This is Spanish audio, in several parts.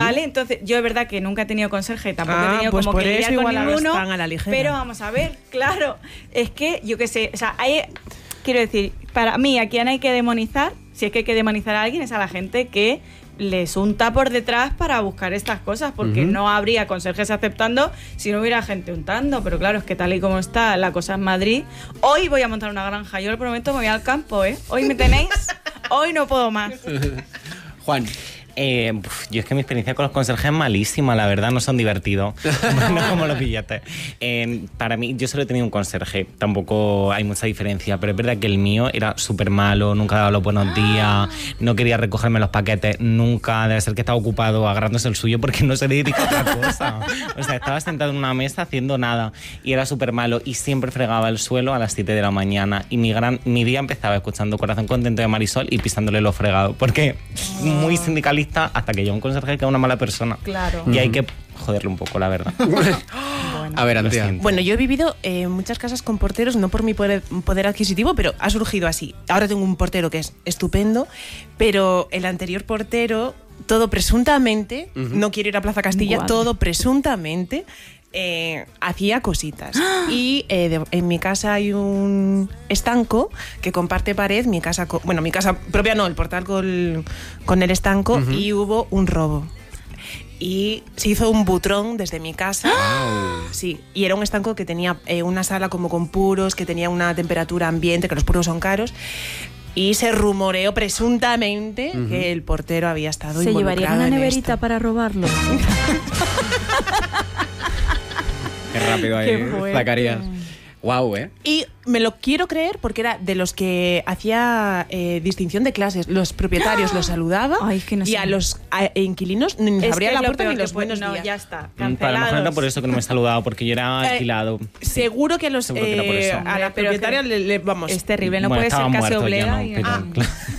Vale, entonces yo es verdad que nunca he tenido conserje, tampoco he tenido pues como por que eso lidiar con igual ninguno, están a la ligera. pero vamos a ver, claro, es que yo qué sé, o sea, quiero decir, para mí a quien hay que demonizar, si es que hay que demonizar a alguien, es a la gente que les unta por detrás para buscar estas cosas, porque no habría conserjes aceptando si no hubiera gente untando, pero claro, es que tal y como está la cosa en Madrid, hoy voy a montar una granja, yo lo prometo, me voy al campo, hoy me tenéis, hoy no puedo más. Juan. Yo es que mi experiencia con los conserjes es malísima, la verdad, no son divertidos. No como los billetes. Para mí, yo solo he tenido un conserje, tampoco hay mucha diferencia, pero es verdad que el mío era súper malo, nunca daba los buenos días, no quería recogerme los paquetes, nunca, debe ser que estaba ocupado agarrándose el suyo porque no se dedica a otra cosa. O sea, estaba sentado en una mesa haciendo nada y era súper malo y siempre fregaba el suelo a las 7 de la mañana y mi día empezaba escuchando Corazón Contento de Marisol y pisándole los fregados, porque muy sindicalista hasta que llega un conserje que es una mala persona. Claro. Y hay que joderle un poco, la verdad. A ver, Antía. Bueno, yo he vivido en muchas casas con porteros, no por mi poder adquisitivo, pero ha surgido así. Ahora tengo un portero que es estupendo, pero el anterior portero, todo presuntamente, no quiero ir a Plaza Castilla, todo presuntamente hacía cositas. Y en mi casa hay un estanco que comparte pared, mi casa propia no, el portal con el estanco, y hubo un robo. Y se hizo un butrón desde mi casa. Sí, y era un estanco que tenía una sala como con puros, que tenía una temperatura ambiente, que los puros son caros. Y se rumoreó presuntamente que el portero había estado ¿Se involucrado llevaría una en neverita esto. para robarlo? Qué rápido ahí, Zacarías. Guau, Y me lo quiero creer porque era de los que hacía distinción de clases. Los propietarios los saludaba. Ay, es que no sé. Y a los abría la puerta ni los buenos días. Ya está, A lo mejor cancelados. era por eso que no me he saludado, porque yo era alquilado. Seguro que a los Seguro que era por eso. a las propietarias vamos. Es terrible, no Bueno, puede ser estaba casi muerto, ya oblega. no,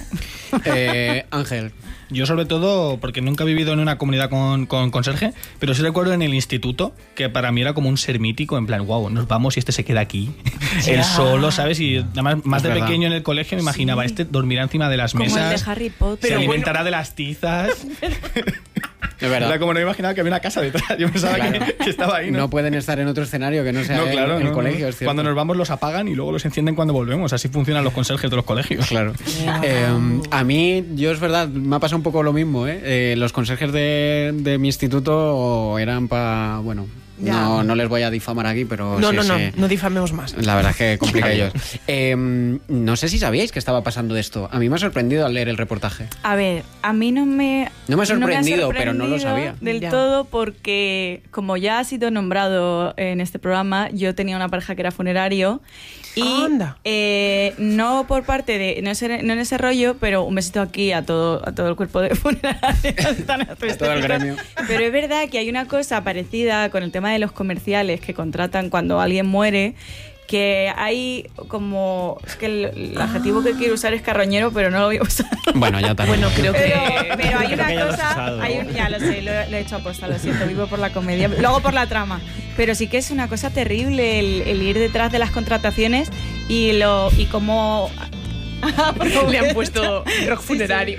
pero, Ángel. Yo sobre todo, porque nunca he vivido en una comunidad con conserje, pero sí recuerdo en el instituto que para mí era como un ser mítico, en plan, wow, nos vamos y este se queda aquí, él solo, ¿sabes? Y además, más de pequeño en el colegio me imaginaba, este dormirá encima de las Como mesas, el de Harry Potter. se alimentará de las tizas. Es verdad. Era como no imaginaba que había una casa detrás, yo pensaba que estaba ahí, No pueden estar en otro escenario que no sea el colegio, es cierto. Cuando nos vamos los apagan y luego los encienden cuando volvemos, así funcionan los conserjes de los colegios. Claro. A mí, yo es verdad, me ha pasado un poco lo mismo, los conserjes de mi instituto eran para, bueno, no les voy a difamar aquí, pero no difamemos más. La verdad es que complica ellos. No sé si sabíais que estaba pasando esto. A mí me ha sorprendido al leer el reportaje. A ver, a mí no me ha sorprendido, pero no lo sabía. Del todo, porque como ya ha sido nombrado en este programa, yo tenía una pareja que era funerario y no por parte de, no en ese rollo, pero un besito aquí a todo el cuerpo de funerarios, todo el gremio. Pero es verdad que hay una cosa parecida con el tema de los comerciales que contratan cuando alguien muere, que hay como... Es que el adjetivo que quiero usar es carroñero, pero no lo voy a usar. Bueno, ya también. Bueno, creo que... Pero hay una cosa... Ya lo sé, lo he hecho aposta, lo siento, vivo por la comedia, luego por la trama. Pero sí que es una cosa terrible el ir detrás de las contrataciones y cómo... Le han puesto rock funerario.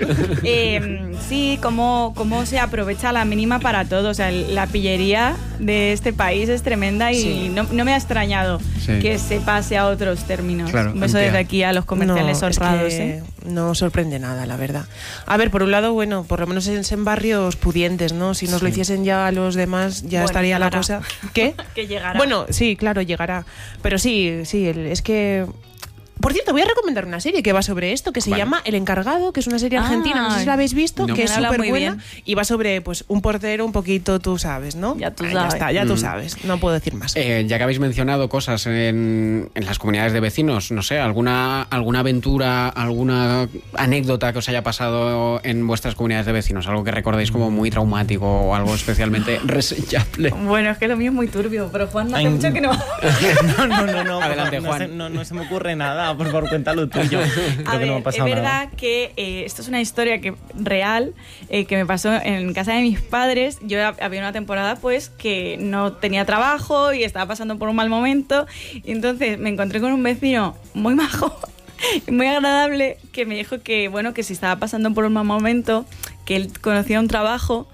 Sí, cómo se aprovecha la mínima para todo. O sea, la pillería de este país es tremenda y no me ha extrañado que se pase a otros términos. Claro, un beso desde aquí a los comerciales honrados. No sorprende nada, la verdad. A ver, por un lado, bueno, por lo menos en barrios pudientes, ¿no? Si nos lo hiciesen ya a los demás, ya estaría llegará. la cosa. ¿Qué? Que llegará. Bueno, sí, claro, llegará. Pero sí, es que... Por cierto, voy a recomendar una serie que va sobre esto, que se llama El Encargado, que es una serie argentina, no sé si la habéis visto, que es súper buena y va sobre pues un portero un poquito, tú sabes, ¿no? Ya tú sabes. Ya tú sabes, no puedo decir más. Ya que habéis mencionado cosas en las comunidades de vecinos, no sé, alguna aventura, alguna anécdota que os haya pasado en vuestras comunidades de vecinos, algo que recordéis como muy traumático o algo especialmente reseñable. Bueno, es que lo mío es muy turbio, pero Juan, no hace mucho que no. No. Adelante, Juan. No se me ocurre nada. Por favor, cuéntalo tuyo. A ver, es verdad que esto es una historia real que me pasó en casa de mis padres. Yo había una temporada pues que no tenía trabajo y estaba pasando por un mal momento y entonces me encontré con un vecino muy majo, muy agradable, que me dijo que bueno, que si estaba pasando por un mal momento, que él conocía un trabajo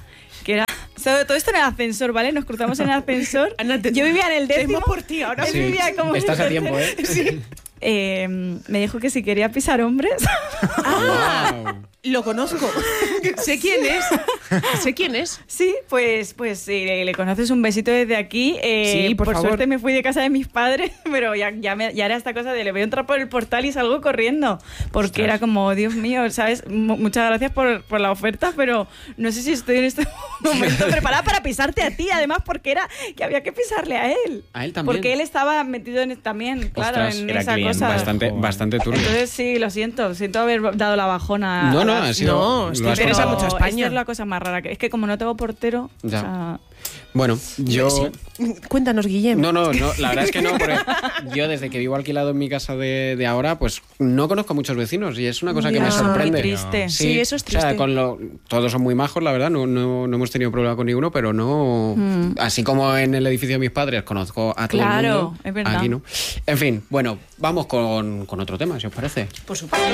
que era... Todo esto en el ascensor, ¿vale? Nos cruzamos en el ascensor. Ana, Yo vivía en el 10º. temo por ti ahora. Él Sí, vivía como en estás el a tiempo, tercero. Me dijo que si quería pisar hombres. Wow. Lo conozco. Sé quién es. Sé quién es. Sí, pues si le conoces, un besito desde aquí. Sí, por favor. Suerte me fui de casa de mis padres, pero ya era esta cosa de le voy a entrar por el portal y salgo corriendo. Porque Ostras. era como, Dios mío, ¿sabes? Muchas gracias por la oferta, pero no sé si estoy en este momento preparada para pisarte a ti, además, porque era que había que pisarle a él. ¿A él también? Porque él estaba metido también, claro, Ostras, en era esa cliente. cosa. Bastante turbio. Entonces sí, lo siento haber dado la bajona. No, a ha sido... No, lo estoy has interesa contado. mucho a España. Esta es la cosa más rara. Es que como no tengo portero... Ya. O sea, Bueno, yo... Cuéntanos, Guillem. No, la verdad es que no, porque yo desde que vivo alquilado en mi casa de ahora, pues no conozco a muchos vecinos y es una cosa que Ya, me sorprende. muy triste. Sí, eso es O sea, triste. todos son muy majos, la verdad, no hemos tenido problema con ninguno, pero no... Así como en el edificio de mis padres conozco a todo Claro, el mundo, es verdad. aquí no. En fin, bueno, vamos con otro tema, si os parece. Por supuesto.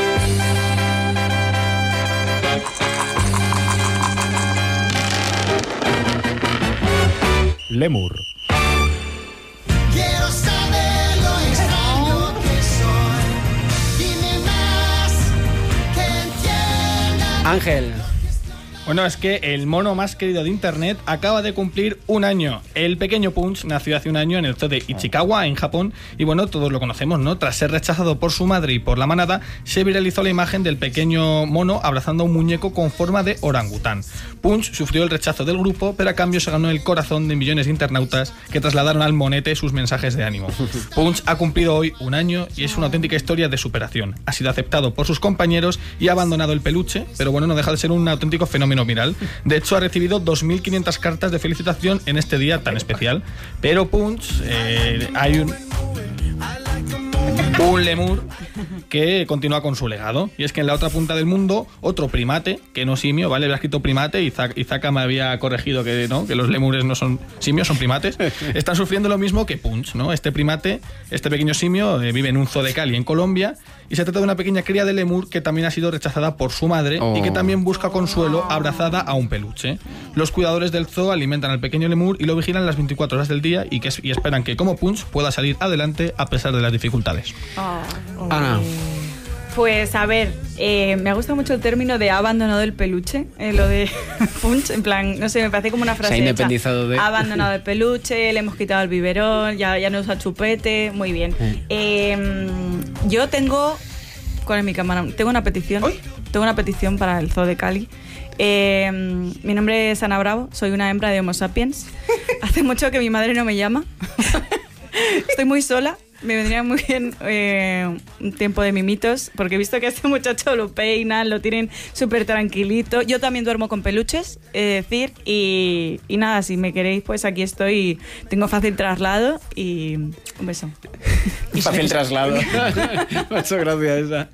Lemur. Quiero saber lo extraño que soy. Dime más que entienda. Ángel. Bueno, es que el mono más querido de internet acaba de cumplir un año. El pequeño Punch nació hace un año en el zoo de Ichikawa, en Japón, y bueno, todos lo conocemos, ¿no? Tras ser rechazado por su madre y por la manada, se viralizó la imagen del pequeño mono abrazando a un muñeco con forma de orangután. Punch sufrió el rechazo del grupo, pero a cambio se ganó el corazón de millones de internautas que trasladaron al monete sus mensajes de ánimo. Punch ha cumplido hoy un año y es una auténtica historia de superación. Ha sido aceptado por sus compañeros y ha abandonado el peluche, pero bueno, no deja de ser un auténtico fenómeno viral. De hecho, ha recibido 2.500 cartas de felicitación en este día tan especial. Pero Punch, hay un lemur que continúa con su legado. Y es que en la otra punta del mundo, otro primate, que no simio, ¿vale? Había escrito primate y Zaka me había corregido que no, que los lemures no son simios, son primates. Están sufriendo lo mismo que Punch, ¿no? Este primate, este pequeño simio, vive en un zoo de Cali, en Colombia, y se trata de una pequeña cría de lemur que también ha sido rechazada por su madre y que también busca consuelo abrazada a un peluche. Los cuidadores del zoo alimentan al pequeño lemur y lo vigilan las 24 horas del día y esperan que, como Punch, pueda salir adelante a pesar de las dificultades. Ana. Pues a ver, me ha gustado mucho el término de ha abandonado el peluche, lo de Punch, en plan, no sé, me parece como una frase Se ha independizado hecha. de... Ha abandonado el peluche, le hemos quitado el biberón, ya no usa chupete, muy bien. Yo tengo, ¿cuál es mi cámara? Tengo una petición. Tengo una petición para el zoo de Cali. Mi nombre es Ana Bravo, soy una hembra de Homo sapiens. Hace mucho que mi madre no me llama. Estoy muy sola. Me vendría muy bien un tiempo de mimitos, porque he visto que a este muchacho lo peinan, lo tienen súper tranquilito. Yo también duermo con peluches, es decir, y nada, si me queréis, pues aquí estoy. Tengo fácil traslado y un beso. Fácil traslado. Me ha hecho gracia esa.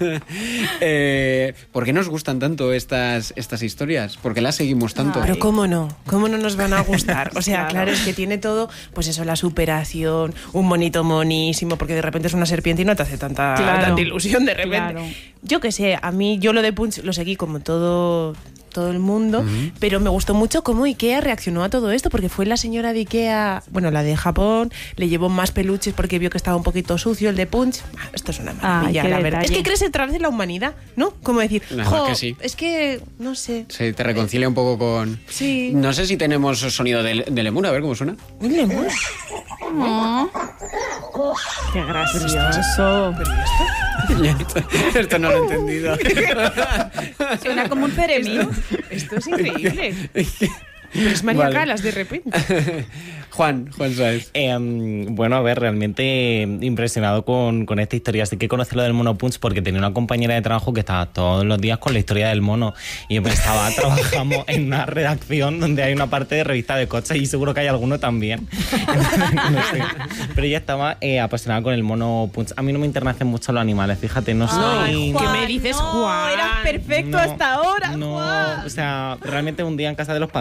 ¿Por qué nos gustan tanto estas historias? ¿Por qué las seguimos tanto? Pero ¿cómo no? ¿Cómo no nos van a gustar? O sea, Claro. claro, es que tiene todo, pues eso, la superación, un monito monísimo, porque de repente es una serpiente y no te hace tanta ilusión de repente. Claro. Yo qué sé, a mí, yo lo de Punch lo seguí como todo el mundo, pero me gustó mucho cómo Ikea reaccionó a todo esto, porque fue la señora de Ikea, bueno, la de Japón, le llevó más peluches porque vio que estaba un poquito sucio el de Punch. Esto es una maravilla, qué la verdad. detalle. Es que crees otra vez en la humanidad, ¿no? Como decir, Ajá, que sí. es que, no sé. Se te reconcilia un poco con... Sí. No sé si tenemos sonido de lemur, a ver cómo suena. Un lemur. Qué gracioso. Esto no lo he entendido. Suena como un ceremío. Esto es increíble. Pero es María Vale. Calas de repente. Juan Sáez. Bueno, a ver, realmente impresionado con esta historia. Así que conocí lo del mono Punch porque tenía una compañera de trabajo que estaba todos los días con la historia del mono. Y yo pensaba, trabajamos en una redacción donde hay una parte de revista de coches y seguro que hay alguno también. No sé. Pero ella estaba apasionada con el mono Punch. A mí no me internecen mucho los animales, fíjate, no soy... ¿Qué me dices, no, Juan? Eras perfecto No, hasta ahora, no, Juan. o sea, realmente un día en casa de los Pantoja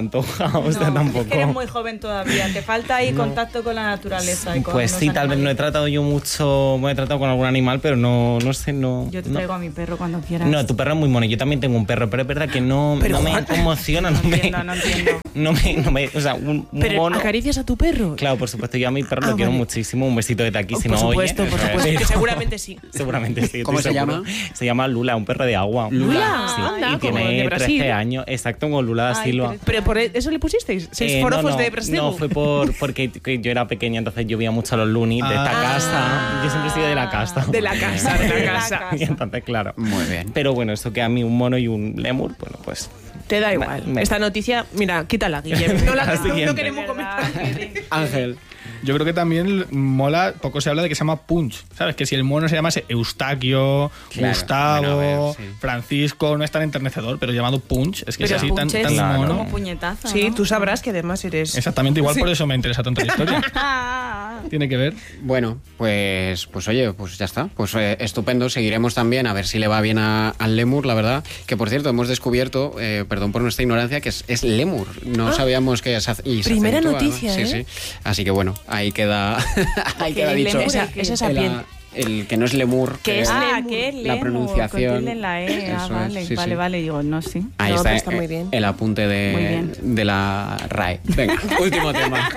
usted tampoco. Es que eres muy joven todavía, te falta ahí contacto con la naturaleza. Y con Pues los sí, tal vez no he animales. tratado yo mucho, me he tratado con algún animal, pero no sé, no. Yo te no. traigo a mi perro cuando quieras. No, tu perro es muy mono. Yo también tengo un perro, pero es verdad que no me conmociona. No entiendo. No me, o sea, un Pero mono. ¿acaricias a tu perro? Claro, por supuesto, yo a mi perro lo quiero vale. muchísimo. Un besito desde aquí, si por no supuesto, oye. por supuesto, que seguramente sí. Seguramente sí. ¿Cómo estoy se seguro. llama? Se llama Lula, un perro de agua. Lula, Sí, anda, y como de tiene Brasil. 13 años. Exacto, como Lula da Ay, Silva. 13. ¿Pero por eso le pusisteis? ¿6 forofos no, de Brastembo? No, fue porque que yo era pequeña, entonces yo veía mucho a los Looney de esta casa. Yo siempre he sido de la casa. De la casa, de la casa. Y entonces, claro. Muy bien. Pero bueno, eso que a mí un mono y un lemur, bueno, pues. Te da igual. Me- Esta noticia, mira, quítala, Guillermo. No, La no siguiente. queremos comentar. Ángel. Yo creo que también mola, poco se habla de que se llama Punch. ¿Sabes? Que si el mono se llamase Eustaquio, Claro, Gustavo, bueno, a ver, sí. Francisco, no es tan enternecedor, pero llamado Punch, es que Pero es así tan, Punch es- tan Claro. mono. Como puñetazo. Sí, ¿no? tú sabrás que además eres... Exactamente, igual por eso me interesa tanto la historia. Ah, Tiene que ver. Bueno, pues oye, pues ya está. Pues estupendo. Seguiremos también a ver si le va bien al lémur, la verdad. Que por cierto, hemos descubierto, perdón por nuestra ignorancia, que es lémur. No sabíamos que y se Primera acentúa, noticia, ¿no? Sí, ¿eh? sí. Así que bueno, ahí queda, ahí Que queda el dicho. lémur Esa- que- esa serpiente. El que no es lémur. Que es lémur. que es La lémur, pronunciación. con tilde en la E. Eso es, Vale, sí, vale, sí. vale. Digo, no, sí. Ahí No, está, pero está muy bien. el apunte Muy bien. de la RAE. Venga, último tema.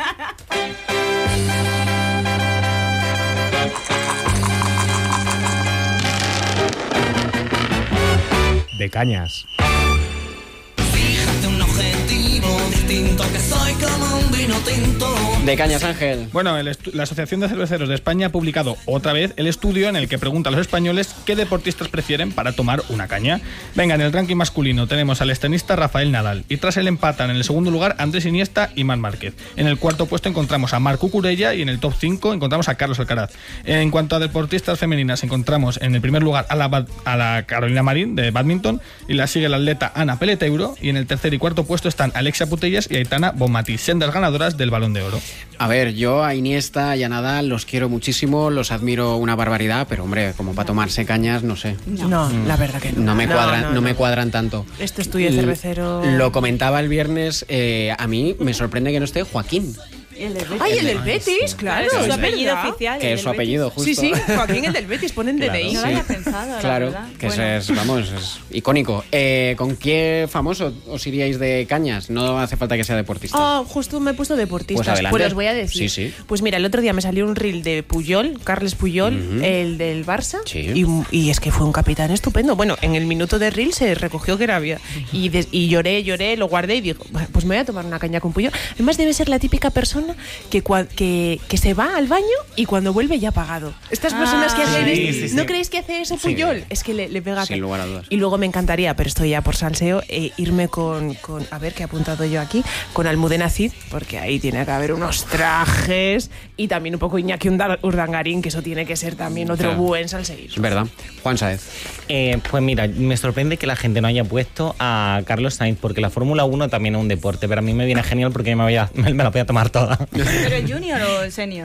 De cañas. Fíjate un objetivo distinto, que soy como un vino tinto. De cañas, Ángel. Bueno, la Asociación de Cerveceros de España ha publicado otra vez el estudio en el que pregunta a los españoles qué deportistas prefieren para tomar una caña. Venga, en el ranking masculino tenemos al tenista Rafael Nadal y tras él empatan en el segundo lugar Andrés Iniesta y Marc Márquez. En el cuarto puesto encontramos a Marc Cucurella y en el top 5 encontramos a Carlos Alcaraz. En cuanto a deportistas femeninas encontramos en el primer lugar a la Carolina Marín de badminton y la sigue la atleta Ana Peleteuro y en el tercer y cuarto puesto están Alexia Putellas y Aitana Bonmatí, sendas ganadoras del Balón de Oro. A ver, yo a Iniesta y a Nadal los quiero muchísimo, los admiro una barbaridad, pero hombre, como para tomarse cañas, no sé. No, la verdad que no. No me cuadran, no me no. cuadran tanto. Este estudio cervecero... Lo comentaba el viernes, a mí me sorprende que no esté Joaquín, ¡Ay, el del Betis! Claro, es su es apellido verdad. oficial. que el es su del Betis. apellido, justo. Sí, sí, Joaquín, el del Betis, ponen DNI. No lo había pensado, la Claro, verdad. que Bueno. ese es, vamos, es icónico. ¿Con qué famoso os iríais de cañas? No hace falta que sea deportista. Ah, justo me he puesto deportistas. Pues adelante. os voy a decir. Sí, sí. Pues mira, el otro día me salió un reel de Puyol, Carles Puyol, el del Barça. Sí. Y es que fue un capitán estupendo. Bueno, en el minuto de reel se recogió que era había. Y lloré, lo guardé y digo, "Bueno, pues me voy a tomar una caña con Puyol". Además debe ser la típica persona que se va al baño y cuando vuelve ya ha pagado. Estas personas que hacen sí, esto, sí, sí. ¿no creéis que hace eso Puyol? Es que le pega Sin tal. lugar a dudas. Y luego me encantaría, pero estoy ya por salseo, irme con a ver qué he apuntado yo aquí, con Almudena Cid, porque ahí tiene que haber unos trajes y también un poco Iñaki Urdangarín, que eso tiene que ser también otro Claro. buen salseír. Es verdad. Juan Sáez. Pues mira, me sorprende que la gente no haya puesto a Carlos Sainz, porque la Fórmula 1 también es un deporte, pero a mí me viene genial porque me la voy a tomar toda. ¿Pero el junior o el senior?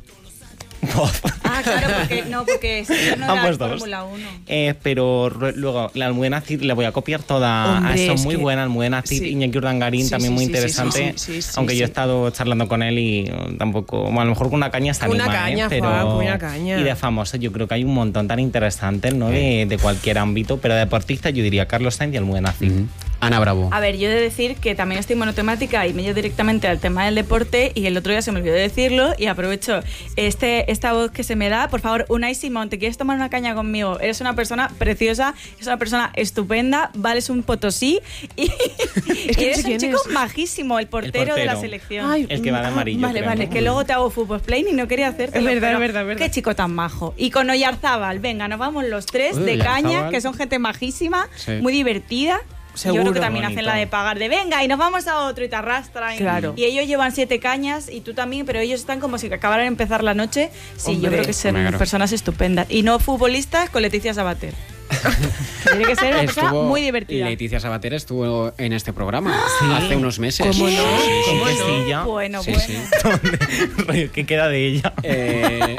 Ah, claro, porque senior no era Ambos dos. Fórmula 1. Pero luego la Almudena Cid la voy a copiar toda. Hombre, Eso es es muy que- buena. Almudena Cid, sí. Iñaki Urdangarín Sí, también sí, muy sí, interesante. sí, aunque yo he sí. estado charlando con él y tampoco. Bueno, a lo mejor con una caña se Una anima, caña, pero. Juan, con una caña. Y de famosos, yo creo que hay un montón tan interesantes, ¿no? De cualquier ámbito. Pero de deportistas, yo diría Carlos Sainz y Almudena Cid. Ana Bravo. A ver, yo he de decir que también estoy monotemática y me llevo directamente al tema del deporte y el otro día se me olvidó decirlo y aprovecho esta voz que se me da. Por favor, Unai Simón, ¿te quieres tomar una caña conmigo? Eres una persona preciosa, eres una persona estupenda, vales un potosí y, Es que y no eres sé un quién chico es. majísimo, el portero de la portero. selección. Ay, El que va de amarillo, Vale, creo, vale. ¿no? Que luego te hago fútbol plane y no quería hacerte. Es verdad, es verdad, es verdad. Qué chico tan majo. Y con Oyarzábal, venga, nos vamos los tres Uy, de caña, Oyarzábal. que son gente majísima, Sí. muy divertida. Seguro. Yo creo que también Bonito. hacen la de pagar de venga y nos vamos a otro y te arrastran. Claro. Y ellos llevan 7 cañas y tú también, pero ellos están como si acabaran de empezar la noche. Sí, Hombre. yo creo que son Hombre, claro. personas estupendas. Y no futbolistas con Leticia Sabater. Tiene que ser una persona muy divertida. Leticia Sabater estuvo en este programa hace unos meses. ¿Cómo no? Sí, ¿Cómo que no? sí, ya. Bueno, Sí, bueno. sí. Rollo, ¿qué queda de ella?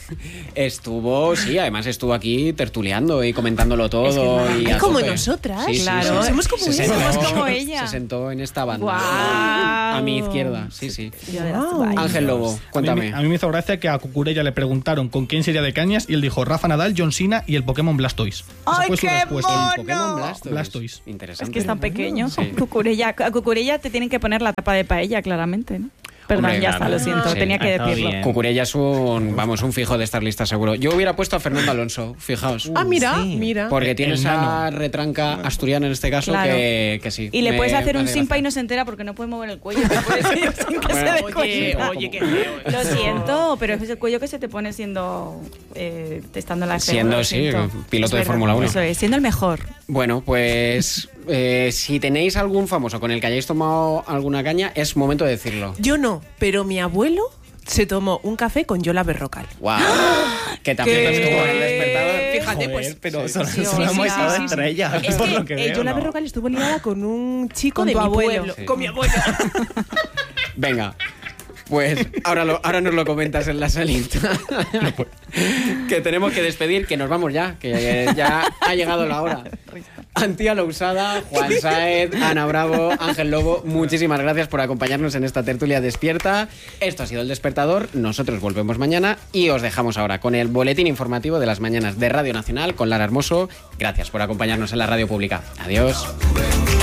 Estuvo, sí, además estuvo aquí tertuleando y comentándolo todo. Es que y a como tope. nosotras. Sí, sí, Claro. sí. Somos como Se ella. sentó- Somos como ella. Se sentó en esta banda. Guau. A mi izquierda, sí, sí. Yo de las Wow. guay. Ángel Lobo, cuéntame. A mí me hizo gracia que a Cucurella le preguntaron con quién sería de Cañas y él dijo Rafa Nadal, John Cena y el Pokémon Blastoise. Esa ¡Ay, fue su qué respuesta. mono! Pokémon Blastoise. Blastoise. Interesante. Es que es tan pequeño. Sí. Cucurella, a Cucurella te tienen que poner la tapa de paella, claramente, ¿no? Perdón, Hombre, ya claro. está, lo siento, Sí, tenía que ha estado decirlo. bien. Cucurella es un fijo de estar lista seguro. Yo hubiera puesto a Fernando Alonso, fijaos. Ah, mira, Sí. mira. Porque tiene El esa nano. retranca asturiana en este caso Claro. que sí. Y le me puedes hacer un hace simpa y gracia. no se entera porque no puede mover el cuello. Te puedes ir sin que se dé cuenta. Oye, qué feo. Lo siento, pero es el cuello que se te pone siendo testando la Siendo, lo sí, siento. piloto Es de Fórmula 1. Eso es, siendo el mejor. Bueno, pues si tenéis algún famoso con el que hayáis tomado alguna caña, es momento de decirlo. Yo no, pero mi abuelo se tomó un café con Yola Berrocal. ¡Wow! Que también ¿Qué? estuvo en el despertador. Fíjate, Joder, pues. pero sí, solo, sí, solo sí, hemos sí, estado sí, entre ellas, Es por que lo que veo. Yola ¿no? Berrocal estuvo liada con un chico Con de tu mi abuelo. pueblo. Sí. Con mi abuelo. Venga. Pues ahora nos lo comentas en la salita. Que tenemos que despedir, que nos vamos ya, que ya ha llegado la hora. Antía Lousada, Juan Sáez, Ana Bravo, Ángel Lobo, muchísimas gracias por acompañarnos en esta tertulia despierta. Esto ha sido El Despertador, nosotros volvemos mañana y os dejamos ahora con el boletín informativo de las mañanas de Radio Nacional con Lara Hermoso. Gracias por acompañarnos en la radio pública. Adiós.